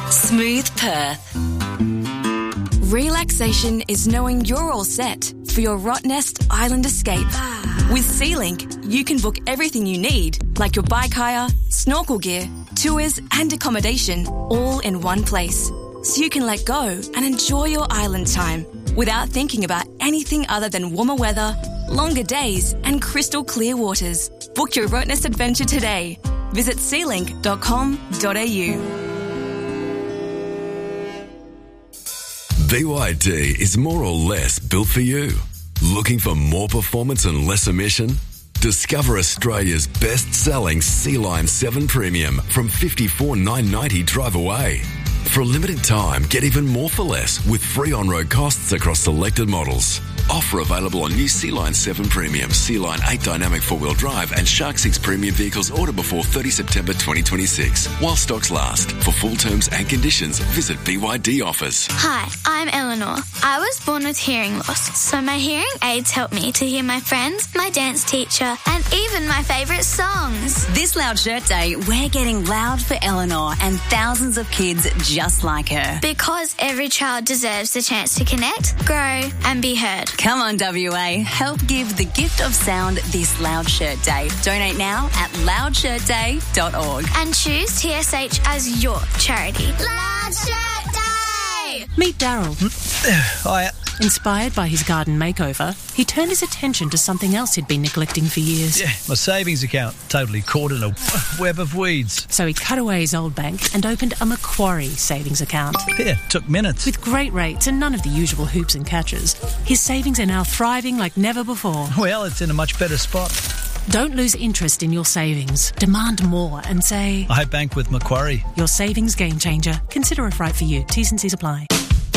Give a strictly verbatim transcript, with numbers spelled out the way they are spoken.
Smooth Perth. Relaxation is knowing you're all set for your Rottnest Island escape. With SeaLink, you can book everything you need, like your bike hire, snorkel gear, tours and accommodation, all in one place. So you can let go and enjoy your island time without thinking about anything other than warmer weather, longer days and crystal clear waters. Book your Rottnest adventure today. Visit sea link dot com dot a u. B Y D is more or less built for you. Looking for more performance and less emission? Discover Australia's best-selling Sea Line seven Premium from fifty-four thousand nine hundred ninety dollars drive away. For a limited time, get even more for less with free on-road costs across selected models. Offer available on new Sea Line seven Premium, Sea Line eight Dynamic four-wheel drive and Shark six Premium vehicles order before thirtieth September twenty twenty-six. While stocks last. For full terms and conditions, visit B Y D offers. Hi, I'm Eleanor. I was born with hearing loss, so my hearing aids help me to hear my friends, my dance teacher, and even my favourite songs. This Loud Shirt Day, we're getting loud for Eleanor and thousands of kids just like her. Because every child deserves the chance to connect, grow, and be heard. Come on, W A. Help give the gift of sound this Loud Shirt Day. Donate now at loud shirt day dot org. And choose T S H as your charity. Loud Shirt Day! Meet Daryl. Hi. Inspired by his garden makeover, he turned his attention to something else he'd been neglecting for years. Yeah, my savings account, totally caught in a web of weeds. So he cut away his old bank and opened a Macquarie savings account. Yeah, took minutes. With great rates and none of the usual hoops and catches, his savings are now thriving like never before. Well, it's in a much better spot. Don't lose interest in your savings. Demand more and say, I bank with Macquarie. Your savings game changer. Consider if right for you. T's and C's apply.